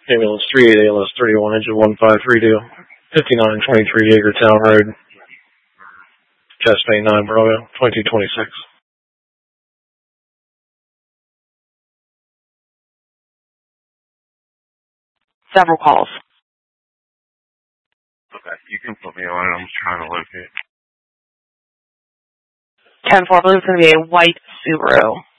Ambulance 38 ALS 31, engine 1532, 5923 Yeagertown Road, Chastain 9 Bravo, 2226. Several calls. Okay, you can put me on it. I'm trying to locate. 10-4, I believe it's going to be a white Subaru.